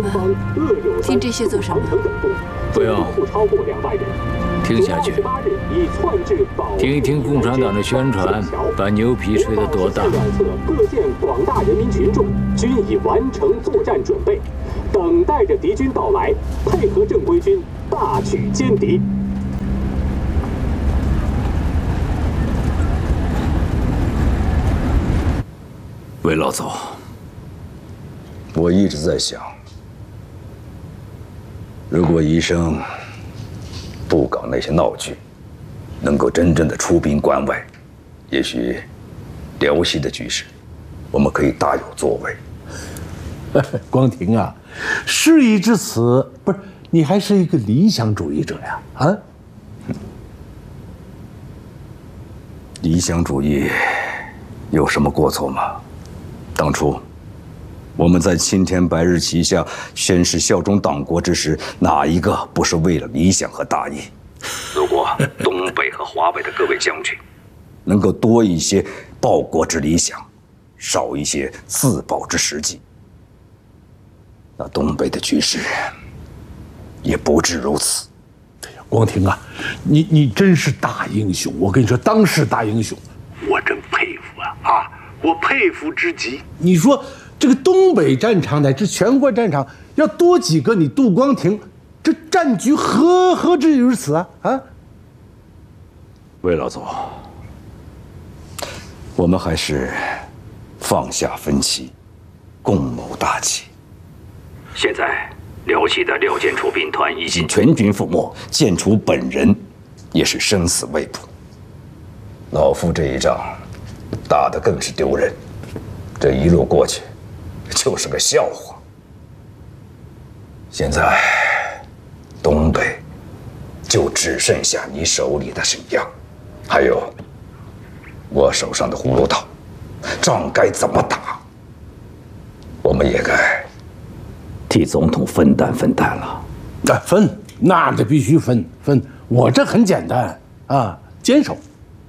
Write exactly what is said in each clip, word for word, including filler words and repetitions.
听这些做什么？ 不用，听下去，听一听共产党的宣传，把牛皮吹得多大。 各县广大人民群众均已完成作战准备，等待着敌军到来，配合正规军大举歼敌。 魏老总， 我一直在想，如果医生不搞那些闹剧，能够真正的出兵关外，也许辽西的局势，我们可以大有作为。 光庭啊，事已至此，不是你还是一个理想主义者呀？啊， 理想主义有什么过错吗？当初我们在青天白日旗下宣誓效忠党国之时，哪一个不是为了理想和大义？如果东北和华北的各位将军能够多一些报国之理想，少一些自保之实际，那东北的局势也不至如此。 光庭啊，你你真是大英雄！我跟你说，当世大英雄， 我真佩服啊啊！我佩服之极。 你说这个东北战场乃至全国战场，要多几个你杜光庭，这战局何何至于此啊？啊！ 魏老总，我们还是放下分歧，共谋大计。现在辽西的廖建楚兵团已经全军覆没，建楚本人也是生死未卜。老夫这一仗打得更是丢人，这一路过去就是个笑话。现在东北就只剩下你手里的沈阳，还有我手上的葫芦岛，仗该怎么打，我们也该替总统分担分担了。 那分，那这必须分分。我这很简单啊，坚守。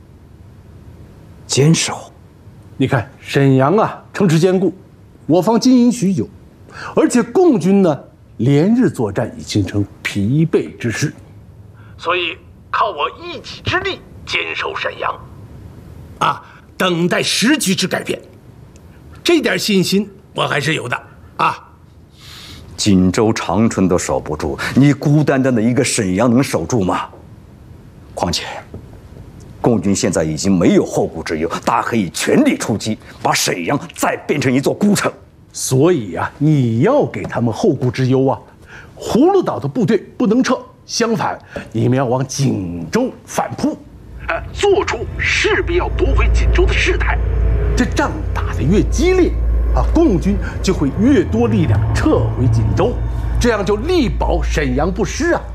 坚守。 你看沈阳啊，城池坚固，我方经营许久，而且共军呢连日作战已形成疲惫之势， 所以靠我一己之力坚守沈阳， 啊，等待时局之改变。这点信心我还是有的啊。 锦州、长春都守不住，你孤单单的一个沈阳能守住吗？况且共军现在已经没有后顾之忧，大可以全力出击，把沈阳再变成一座孤城。 所以啊，你要给他们后顾之忧啊！葫芦岛的部队不能撤，相反，你们要往锦州反扑， 呃，做出势必要夺回锦州的事态。 这仗打得越激烈，啊，共军就会越多力量撤回锦州，这样就力保沈阳不失啊！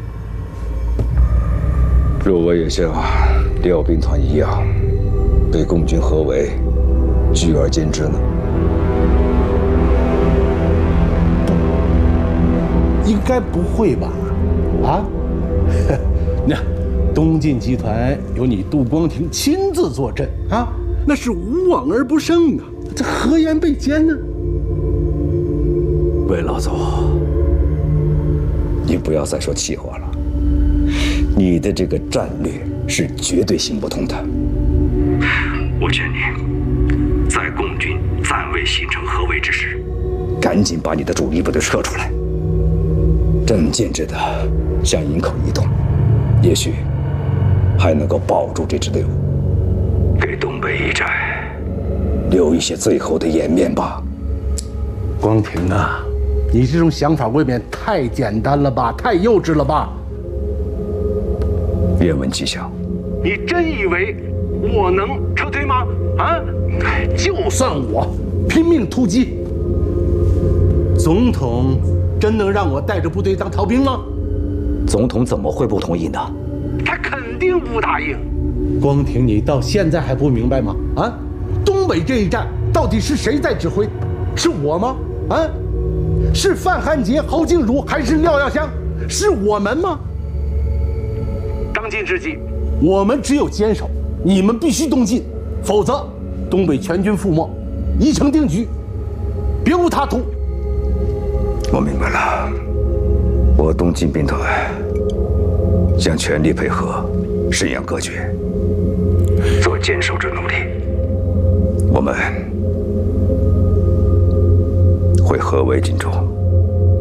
若我也像廖兵团一样，被共军合围，拒而歼之呢？ 应该不会吧？啊？那东晋集团有你杜光庭亲自坐镇啊，那是无往而不胜啊！这何言被歼呢？ 魏老总，你不要再说气话了。你的这个战略是绝对行不通的。我劝你，在共军暂未形成合围之时，赶紧把你的主力部队撤出来，正建制的向营口移动，也许还能够保住这支队伍，给东北一战留一些最后的颜面吧。 光庭啊，你这种想法未免太简单了吧，太幼稚了吧？ 愿闻其详。 你真以为我能撤退吗？啊！ 就算我拼命突击，总统真能让我带着部队当逃兵吗？ 总统怎么会不同意呢？ 他肯定不答应。 光庭，你到现在还不明白吗？啊，东北这一战到底是谁在指挥？是我吗？啊，是范汉杰、郝静茹还是廖耀湘？是我们吗？ 当今之计， 我们只有坚守，你们必须东进，否则东北全军覆没，一城定局，别无他途。 我明白了，我东进兵团将全力配合沈阳各军，做坚守者努力。我们会合围进驻。